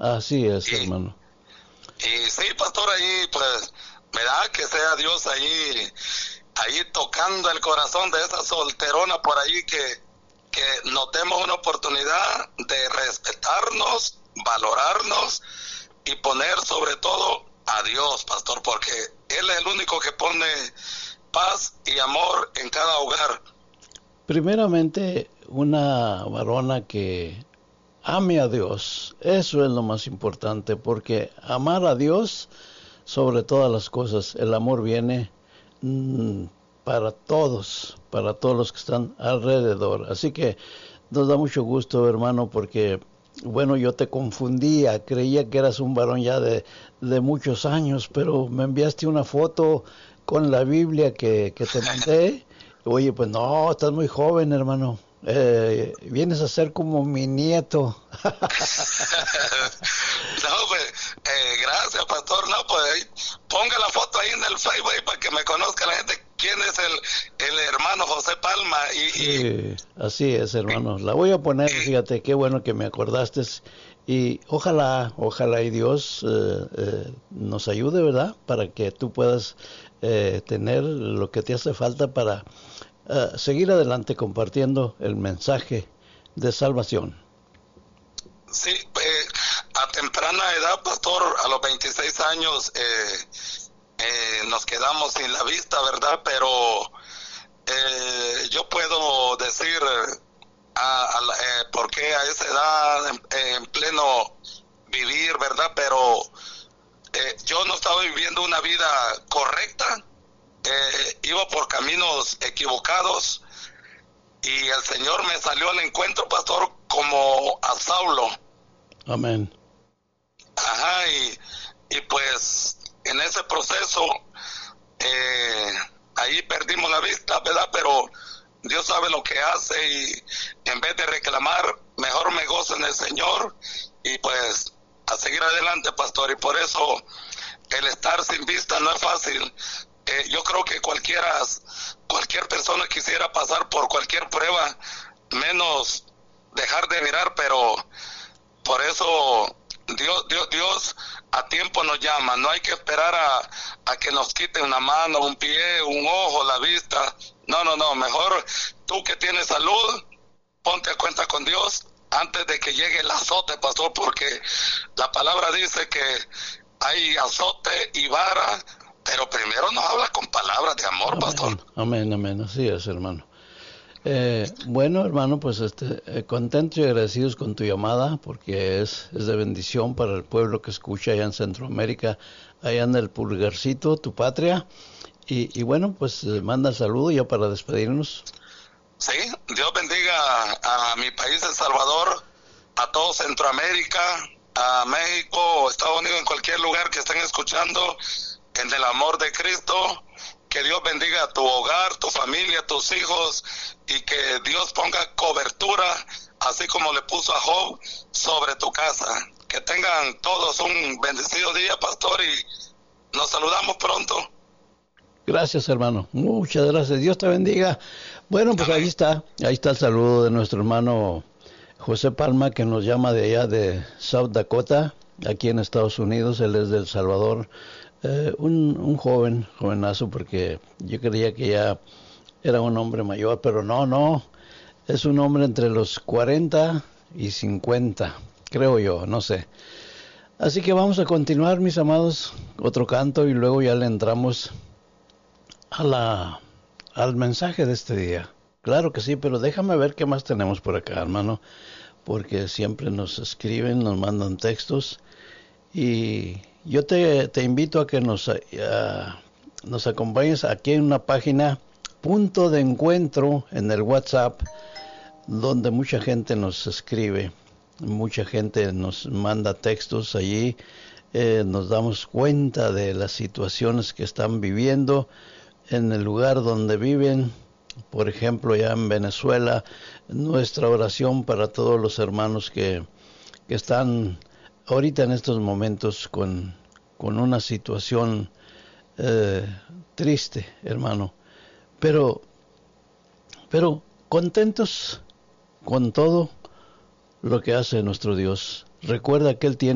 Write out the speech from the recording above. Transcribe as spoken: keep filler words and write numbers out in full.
Así es, Y, hermano. y sí, pastor, ahí pues me da que sea Dios ahí, ahí tocando el corazón de esa solterona por ahí, que, que nos demos una oportunidad de respetarnos, valorarnos y poner sobre todo a Dios, pastor, porque Él es el único que pone paz y amor en cada hogar. Primeramente, una varona que ame a Dios, eso es lo más importante, porque amar a Dios sobre todas las cosas, el amor viene mmm, para todos, para todos los que están alrededor. Así que nos da mucho gusto, hermano, porque, bueno, yo te confundía, creía que eras un varón ya de, de muchos años, pero me enviaste una foto con la Biblia que, que te mandé. Oye, pues no, estás muy joven, hermano. Eh, vienes a ser como mi nieto. No, pues, eh, gracias, pastor. No, pues, ahí, ponga la foto ahí en el Facebook ahí para que me conozca la gente quién es el, el hermano José Palma. Y, y, Sí, así es, hermano. La voy a poner, y fíjate, qué bueno que me acordaste. Y ojalá, ojalá y Dios eh, eh, nos ayude, ¿verdad? Para que tú puedas eh, tener lo que te hace falta para eh, seguir adelante compartiendo el mensaje de salvación. sí, eh, a temprana edad, pastor, a los veintiséis años, eh, eh, nos quedamos sin la vista, ¿verdad? Pero eh, yo puedo decir a, a la- eh, por qué a esa edad, en, en pleno vivir, ¿verdad? Pero eh, yo no estaba viviendo una vida correcta, eh, iba por caminos equivocados y el Señor me salió al encuentro, pastor, como a Saulo. Amén. Ajá, y, y pues en ese proceso, eh, ahí perdimos la vista, ¿verdad? Pero Dios sabe lo que hace y en vez de reclamar, mejor me gozo en el Señor y pues a seguir adelante, pastor. Y por eso el estar sin vista no es fácil. Eh, yo creo que cualquiera, cualquier persona quisiera pasar por cualquier prueba, menos dejar de mirar, pero por eso Dios, Dios, Dios a tiempo nos llama. No hay que esperar a, a que nos quiten una mano, un pie, un ojo, la vista. No, no, no. Mejor tú que tienes salud, ponte a cuenta con Dios antes de que llegue el azote, pastor, porque la palabra dice que hay azote y vara, pero primero nos habla con palabras de amor, pastor. Amén, amén, amén. Así es, hermano. Eh, bueno, hermano, pues este, eh, contentos y agradecidos con tu llamada, porque es, es de bendición para el pueblo que escucha allá en Centroamérica, allá en el Pulgarcito, tu patria. Y, y bueno, pues eh, manda saludo ya para despedirnos. Sí, Dios bendiga a mi país, El Salvador, a todo Centroamérica, a México, Estados Unidos, en cualquier lugar que estén escuchando, en el amor de Cristo. Que Dios bendiga a tu hogar, tu familia, tus hijos, y que Dios ponga cobertura, así como le puso a Job, sobre tu casa. Que tengan todos un bendecido día, pastor, y nos saludamos pronto. Gracias, hermano. Muchas gracias. Dios te bendiga. Bueno, pues ahí Amén. está. Ahí está el saludo de nuestro hermano José Palma, que nos llama de allá de South Dakota, aquí en Estados Unidos. Él es de El Salvador. Eh, un, un joven, jovenazo, porque yo creía que ya era un hombre mayor, pero no, no. Es un hombre entre los cuarenta y cincuenta, creo yo, no sé. Así que vamos a continuar, mis amados, otro canto y luego ya le entramos a la, al mensaje de este día. Claro que sí, pero déjame ver qué más tenemos por acá, hermano, porque siempre nos escriben, nos mandan textos y yo te, te invito a que nos, uh, nos acompañes aquí en una página, punto de encuentro en el WhatsApp, donde mucha gente nos escribe, mucha gente nos manda textos allí, eh, nos damos cuenta de las situaciones que están viviendo en el lugar donde viven. Por ejemplo, ya en Venezuela, nuestra oración para todos los hermanos que, que están ahorita en estos momentos con, con una situación eh, triste, hermano, pero, pero contentos con todo lo que hace nuestro Dios. Recuerda que Él tiene